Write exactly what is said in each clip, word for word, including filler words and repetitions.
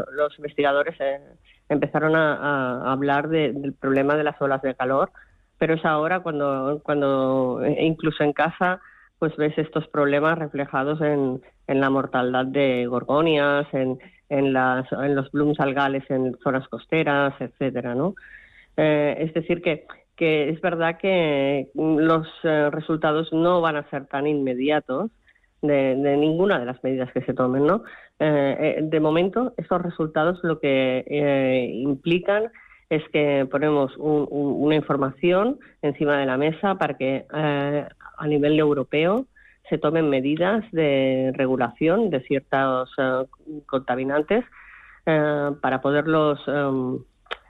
los investigadores eh, empezaron a, a hablar de, del problema de las olas de calor, pero es ahora cuando, cuando incluso en casa pues ves estos problemas reflejados en, en la mortandad de gorgonias, en, en, las, en los blooms algales en zonas costeras, etcétera, ¿no? Eh, es decir, que, que es verdad que los eh, resultados no van a ser tan inmediatos de, de ninguna de las medidas que se tomen, ¿no? Eh, de momento, estos resultados lo que eh, implican es que ponemos un, un, una información encima de la mesa para que eh, a nivel europeo se tomen medidas de regulación de ciertos uh, contaminantes uh, para poderlos, um,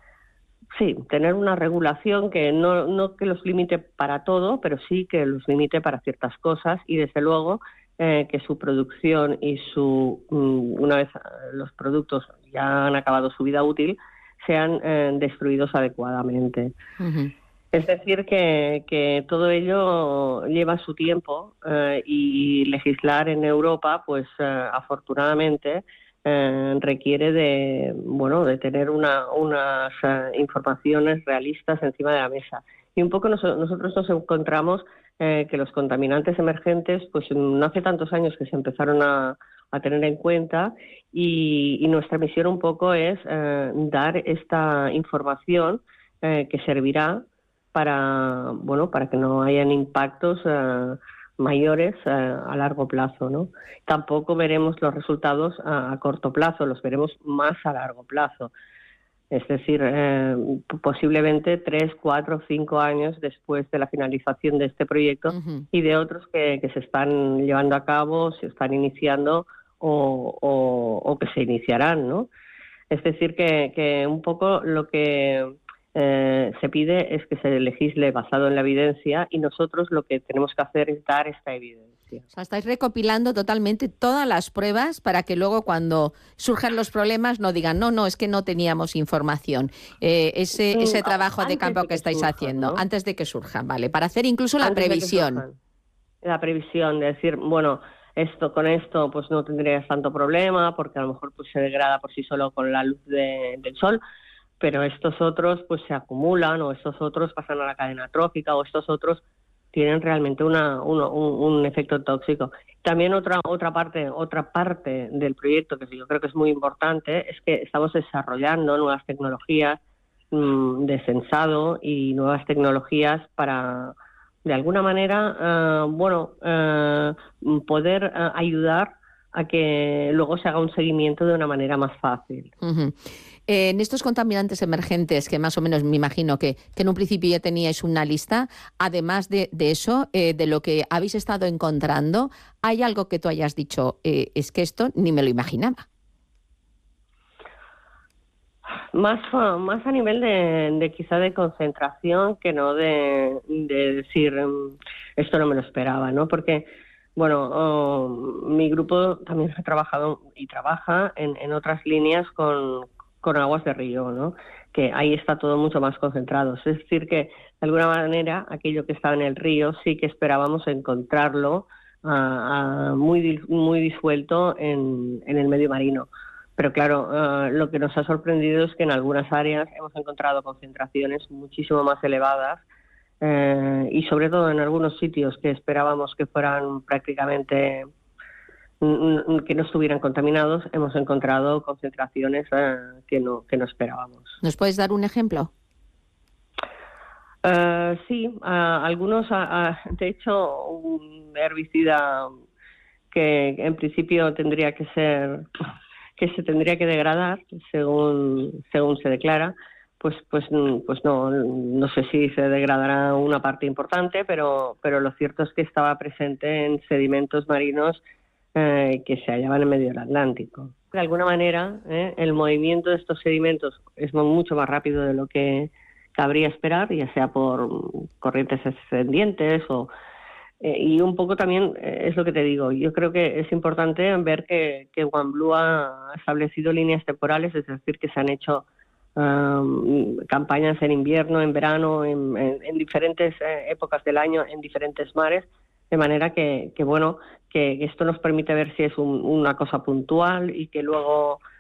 sí, tener una regulación que no, no que los limite para todo, pero sí que los limite para ciertas cosas y desde luego eh, que su producción y su um, una vez los productos ya han acabado su vida útil sean eh, destruidos adecuadamente. Uh-huh. Es decir, que, que todo ello lleva su tiempo eh, y legislar en Europa, pues eh, afortunadamente eh, requiere de bueno de tener una, unas uh, informaciones realistas encima de la mesa. Y un poco nos, nosotros nos encontramos eh, que los contaminantes emergentes, pues no hace tantos años que se empezaron a, a tener en cuenta y, y nuestra misión un poco es eh, dar esta información eh, que servirá para bueno para que no hayan impactos eh, mayores eh, a largo plazo, ¿no? Tampoco veremos los resultados a, a corto plazo, los veremos más a largo plazo. Es decir, eh, posiblemente tres, cuatro, cinco años después de la finalización de este proyecto uh-huh. y de otros que, que se están llevando a cabo, se están iniciando o, o, o que se iniciarán, ¿no? Es decir, que, que un poco lo que eh, se pide es que se legisle basado en la evidencia y nosotros lo que tenemos que hacer es dar esta evidencia. O sea, estáis recopilando totalmente todas las pruebas para que luego cuando surjan los problemas no digan, no, no, es que no teníamos información. Eh, ese, ese sí, trabajo de campo de que, que estáis surjan, haciendo, ¿no? Antes de que surjan, ¿vale? Para hacer incluso la antes previsión. La previsión de decir, bueno, esto con esto pues no tendrías tanto problema porque a lo mejor pues se degrada por sí solo con la luz de, del sol, pero estos otros pues se acumulan o estos otros pasan a la cadena trófica o estos otros tienen realmente una, una, un, un efecto tóxico. También otra otra parte otra parte del proyecto que yo creo que es muy importante es que estamos desarrollando nuevas tecnologías mmm, de sensado y nuevas tecnologías para, de alguna manera, uh, bueno, uh, poder uh, ayudar a que luego se haga un seguimiento de una manera más fácil. Uh-huh. Eh, en estos contaminantes emergentes, que más o menos me imagino que, que en un principio ya teníais una lista, además de, de eso, eh, de lo que habéis estado encontrando, ¿hay algo que tú hayas dicho, eh, es que esto ni me lo imaginaba? Más, más a nivel de, de quizá de concentración que no de, de decir esto no me lo esperaba, ¿no? Porque bueno, oh, mi grupo también ha trabajado y trabaja en, en otras líneas con, con aguas de río, ¿no? Que ahí está todo mucho más concentrado. Es decir, que de alguna manera aquello que estaba en el río sí que esperábamos encontrarlo uh, uh, muy, muy disuelto en, en el medio marino. Pero claro, uh, lo que nos ha sorprendido es que en algunas áreas hemos encontrado concentraciones muchísimo más elevadas eh, y sobre todo en algunos sitios que esperábamos que fueran prácticamente que no estuvieran contaminados, hemos encontrado concentraciones eh, que no que no esperábamos. ¿Nos puedes dar un ejemplo? Uh, sí, uh, algunos, uh, uh, de hecho, un herbicida que en principio tendría que ser que se tendría que degradar según según se declara, pues pues pues no no sé si se degradará una parte importante, pero pero lo cierto es que estaba presente en sedimentos marinos eh, que se hallaban en medio del Atlántico. De alguna manera, eh, el movimiento de estos sedimentos es mucho más rápido de lo que cabría esperar, ya sea por corrientes ascendientes o Eh, y un poco también eh, es lo que te digo, yo creo que es importante ver que, que OneBlue ha establecido líneas temporales, es decir, que se han hecho um, campañas en invierno, en verano, en, en, en diferentes eh, épocas del año, en diferentes mares, de manera que, que bueno, que esto nos permite ver si es un, una cosa puntual y que luego